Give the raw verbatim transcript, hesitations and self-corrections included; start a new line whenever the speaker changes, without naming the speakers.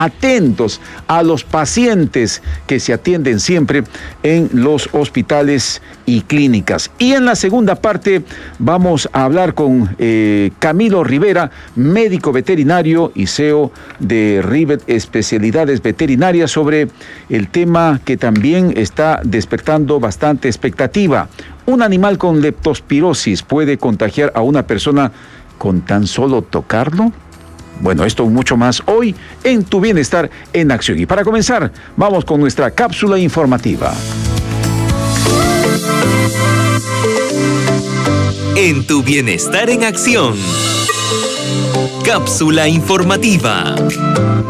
atentos a los pacientes que se atienden siempre en los hospitales y clínicas. Y en la segunda parte vamos a hablar con eh, Camilo Rivera, médico veterinario y C E O de Rivet Especialidades Veterinarias, sobre el tema que también está despertando bastante expectativa. ¿Un animal con leptospirosis puede contagiar a una persona con tan solo tocarlo? Bueno, esto mucho más hoy en Tu Bienestar en Acción. Y para comenzar, vamos con nuestra cápsula informativa.
En Tu Bienestar en Acción. Cápsula informativa.